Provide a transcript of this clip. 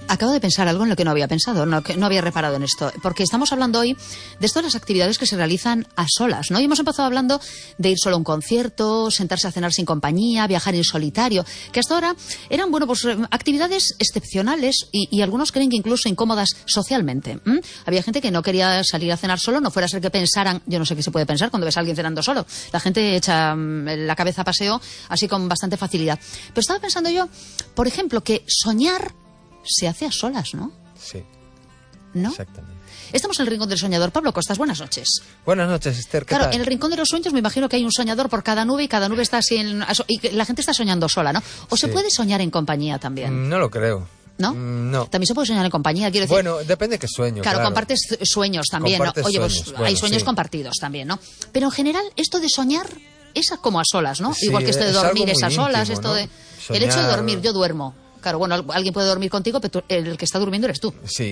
Acabo de pensar algo en lo que no había pensado, que no había reparado en esto, porque estamos hablando hoy de esto de las actividades que se realizan a solas, ¿no? Y hemos empezado hablando de ir solo a un concierto, sentarse a cenar sin compañía, viajar en solitario, que hasta ahora eran, bueno, pues actividades excepcionales y algunos creen que incluso incómodas socialmente. Había gente que no quería salir a cenar solo, no fuera a ser que pensaran, yo no sé qué se puede pensar cuando ves a alguien cenando solo. La gente echa la cabeza a paseo así con bastante facilidad. Pero estaba pensando yo, por ejemplo, que soñar se hace a solas, ¿no? Sí. ¿No? Exactamente. Estamos en el Rincón del Soñador. Pablo Costas, buenas noches. Buenas noches, Esther, ¿qué tal? En el Rincón de los Sueños me imagino que hay un soñador por cada nube y cada nube está así y que la gente está soñando sola, ¿no? ¿O se puede soñar en compañía también? No lo creo. ¿No? No. También se puede soñar en compañía, quiero decir. Bueno, depende de qué sueño. Claro, compartes sueños también, Compartes ¿no? Oye, sueños. pues Bueno, hay sueños sí. compartidos también, ¿no? Pero en general, esto de soñar es como a solas, ¿no? Sí, Igual que esto de es dormir algo es a muy solas, íntimo, esto ¿no? de... Soñar... El hecho de dormir, yo duermo. Claro, bueno, alguien puede dormir contigo, pero el que está durmiendo eres tú. Sí.